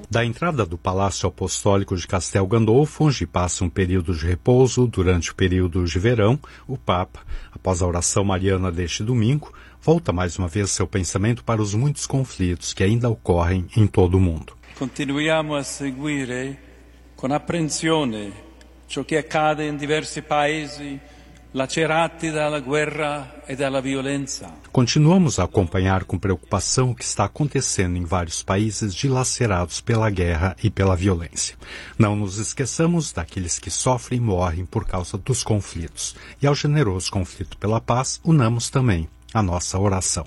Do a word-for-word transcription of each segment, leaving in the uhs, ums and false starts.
Da entrada do Palácio Apostólico de Castel Gandolfo, onde passa um período de repouso durante o período de verão, o Papa, após a oração mariana deste domingo, volta mais uma vez seu pensamento para os muitos conflitos que ainda ocorrem em todo o mundo. Continuiamo a seguire con apprensione ciò che accade in diversi paesi lacerati dalla guerra e dalla violenza. Continuamos a acompanhar com preocupação o que está acontecendo em vários países dilacerados pela guerra e pela violência. Não nos esqueçamos daqueles que sofrem e morrem por causa dos conflitos. E ao generoso conflito pela paz, unamos também a nossa oração.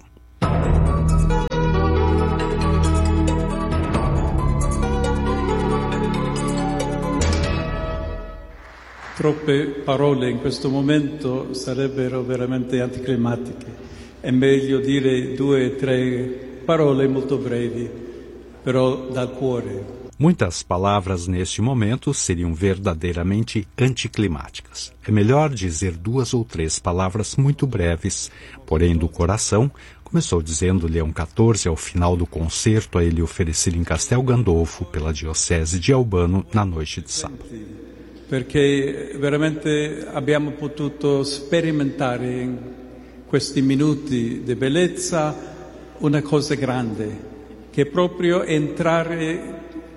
Troppe parole in questo momento sarebbero veramente anticlimatiche. È meglio dire due o tre parole molto brevi, però dal cuore. Muitas palavras neste momento seriam verdadeiramente anticlimáticas. É melhor dizer duas ou três palavras muito breves, porém do coração, começou dizendo Leão quatorze ao final do concerto a ele oferecido em Castel Gandolfo pela Diocese de Albano na noite de sábado. Perché veramente abbiamo potuto sperimentare in questi minuti di bellezza una cosa grande, che è proprio entrare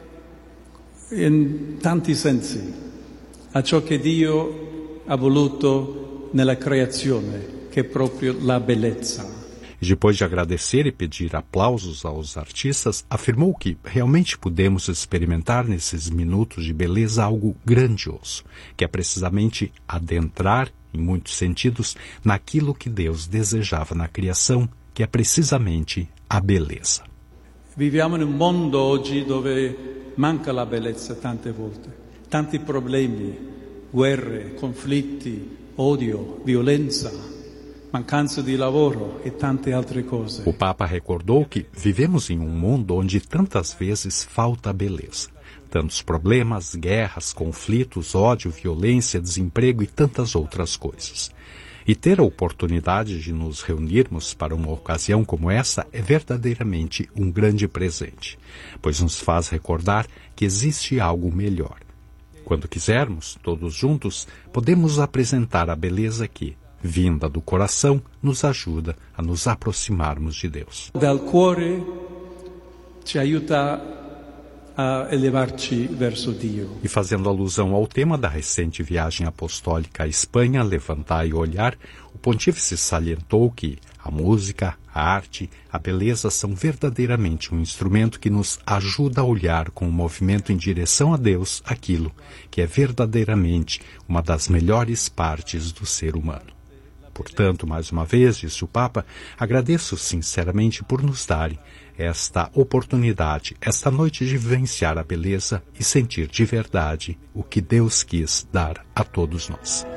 in tanti sensi a ciò che Dio ha voluto nella creazione, che è proprio la bellezza. E depois de agradecer e pedir aplausos aos artistas, afirmou que realmente pudemos experimentar nesses minutos de beleza algo grandioso, que é precisamente adentrar, em muitos sentidos, naquilo que Deus desejava na criação, que é precisamente a beleza. Viviamo in un mondo oggi dove manca la bellezza tante volte, tanti problemi, guerre, conflitti, odio, violenza, mancanza di lavoro e tante altre cose. O Papa recordou que vivemos em um mundo onde tantas vezes falta a beleza. Tantos problemas, guerras, conflitos, ódio, violência, desemprego e tantas outras coisas. E ter a oportunidade de nos reunirmos para uma ocasião como essa é verdadeiramente um grande presente, pois nos faz recordar que existe algo melhor. Quando quisermos, todos juntos, podemos apresentar a beleza que, vinda do coração, nos ajuda a nos aproximarmos de Deus. Dal cuore ci aiuta a elevarci verso Dio. E fazendo alusão ao tema da recente viagem apostólica à Espanha, Levantai o Olhar, o pontífice salientou que a música, a arte, a beleza são verdadeiramente um instrumento que nos ajuda a olhar com um movimento em direção a Deus aquilo que é verdadeiramente uma das melhores partes do ser humano. Portanto, mais uma vez, disse o Papa, agradeço sinceramente por nos darem esta oportunidade, esta noite de vivenciar a beleza e sentir de verdade o que Deus quis dar a todos nós.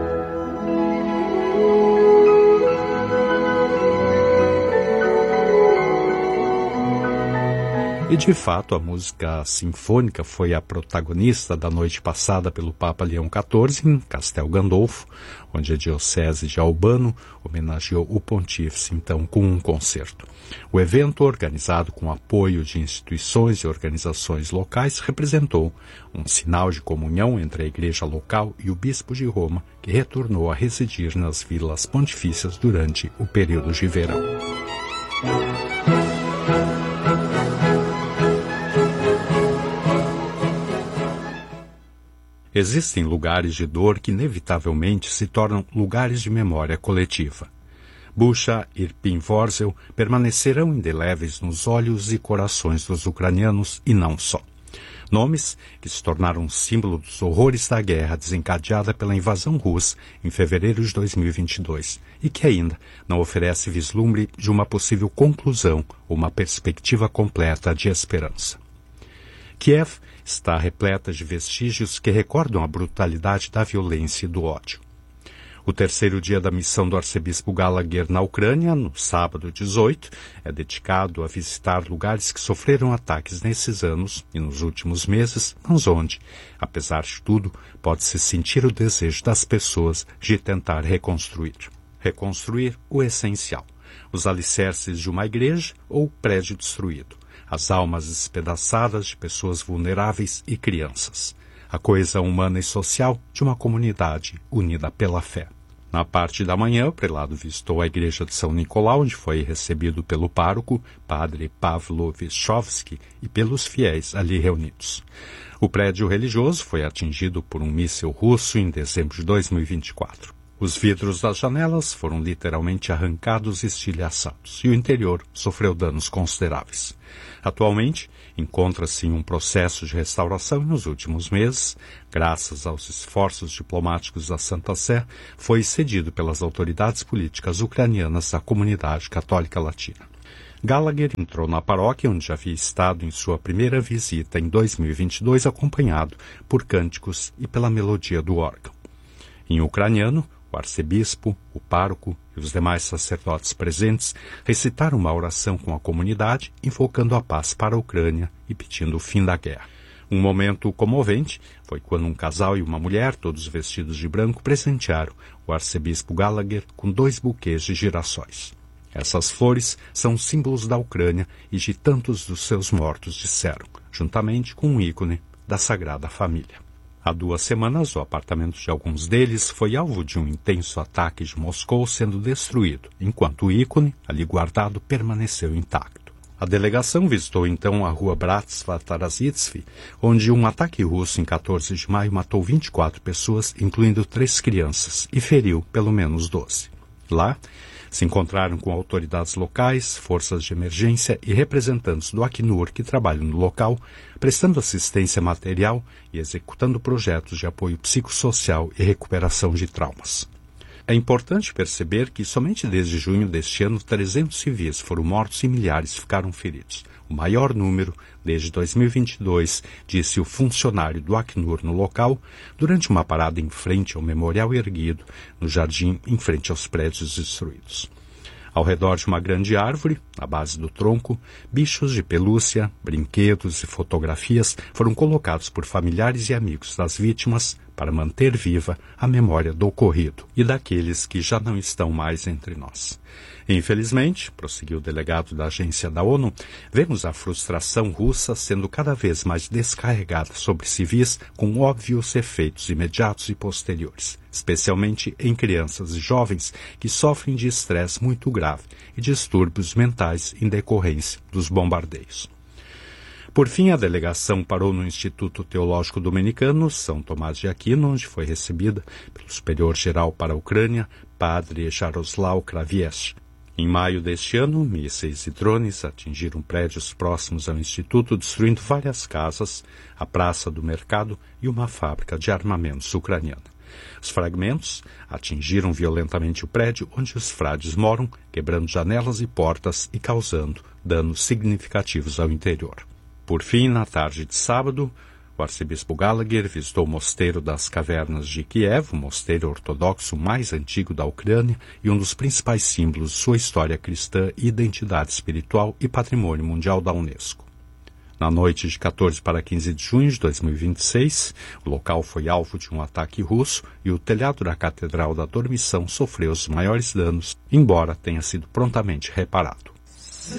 E, de fato, a música sinfônica foi a protagonista da noite passada pelo Papa Leão quatorze em Castel Gandolfo, onde a Diocese de Albano homenageou o pontífice, então, com um concerto. O evento, organizado com apoio de instituições e organizações locais, representou um sinal de comunhão entre a igreja local e o bispo de Roma, que retornou a residir nas vilas pontifícias durante o período de verão. Existem lugares de dor que inevitavelmente se tornam lugares de memória coletiva. Bucha e Irpin Worzel permanecerão indeléveis nos olhos e corações dos ucranianos e não só. Nomes que se tornaram símbolo dos horrores da guerra desencadeada pela invasão russa em fevereiro de dois mil e vinte e dois e que ainda não oferece vislumbre de uma possível conclusão ou uma perspectiva completa de esperança. Kiev está repleta de vestígios que recordam a brutalidade da violência e do ódio. O terceiro dia da missão do arcebispo Gallagher na Ucrânia, no sábado dezoito, é dedicado a visitar lugares que sofreram ataques nesses anos e nos últimos meses, mas onde, apesar de tudo, pode-se sentir o desejo das pessoas de tentar reconstruir. Reconstruir o essencial, os alicerces de uma igreja ou prédio destruído, as almas despedaçadas de pessoas vulneráveis e crianças, a coesão humana e social de uma comunidade unida pela fé. Na parte da manhã, o prelado visitou a igreja de São Nicolau, onde foi recebido pelo pároco, padre Pavlo Vyschowski, e pelos fiéis ali reunidos. O prédio religioso foi atingido por um míssil russo em dezembro de dois mil e vinte e quatro. Os vidros das janelas foram literalmente arrancados e estilhaçados, e o interior sofreu danos consideráveis. Atualmente, encontra-se em um processo de restauração e nos últimos meses, graças aos esforços diplomáticos da Santa Sé, foi cedido pelas autoridades políticas ucranianas à comunidade católica latina. Gallagher entrou na paróquia, onde havia estado em sua primeira visita em dois mil e vinte e dois, acompanhado por cânticos e pela melodia do órgão. Em ucraniano, o arcebispo, o pároco e os demais sacerdotes presentes recitaram uma oração com a comunidade, invocando a paz para a Ucrânia e pedindo o fim da guerra. Um momento comovente foi quando um casal e uma mulher, todos vestidos de branco, presentearam o arcebispo Gallagher com dois buquês de girassóis. Essas flores são símbolos da Ucrânia e de tantos dos seus mortos, disseram, juntamente com um ícone da Sagrada Família. Há duas semanas, o apartamento de alguns deles foi alvo de um intenso ataque de Moscou, sendo destruído, enquanto o ícone, ali guardado, permaneceu intacto. A delegação visitou então a rua Bratstva-Tarazitsky, onde um ataque russo em quatorze de maio matou vinte e quatro pessoas, incluindo três crianças, e feriu pelo menos doze. Lá, se encontraram com autoridades locais, forças de emergência e representantes do Acnur que trabalham no local, prestando assistência material e executando projetos de apoio psicossocial e recuperação de traumas. É importante perceber que somente desde junho deste ano trezentos civis foram mortos e milhares ficaram feridos. O maior número desde dois mil e vinte e dois, disse o funcionário do Acnur no local, durante uma parada em frente ao memorial erguido, no jardim em frente aos prédios destruídos. Ao redor de uma grande árvore, na base do tronco, bichos de pelúcia, brinquedos e fotografias foram colocados por familiares e amigos das vítimas para manter viva a memória do ocorrido e daqueles que já não estão mais entre nós. Infelizmente, prosseguiu o delegado da agência da ONU, vemos a frustração russa sendo cada vez mais descarregada sobre civis com óbvios efeitos imediatos e posteriores, especialmente em crianças e jovens que sofrem de estresse muito grave e distúrbios mentais em decorrência dos bombardeios. Por fim, a delegação parou no Instituto Teológico Dominicano, São Tomás de Aquino, onde foi recebida pelo Superior-Geral para a Ucrânia, Padre Jaroslav Kraviec. Em maio deste ano, mísseis e drones atingiram prédios próximos ao Instituto, destruindo várias casas, a Praça do Mercado e uma fábrica de armamentos ucraniana. Os fragmentos atingiram violentamente o prédio onde os frades moram, quebrando janelas e portas e causando danos significativos ao interior. Por fim, na tarde de sábado, o arcebispo Gallagher visitou o Mosteiro das Cavernas de Kiev, o mosteiro ortodoxo mais antigo da Ucrânia e um dos principais símbolos de sua história cristã, identidade espiritual e patrimônio mundial da Unesco. Na noite de quatorze para quinze de junho de dois mil e vinte e seis, o local foi alvo de um ataque russo e o telhado da Catedral da Dormição sofreu os maiores danos, embora tenha sido prontamente reparado.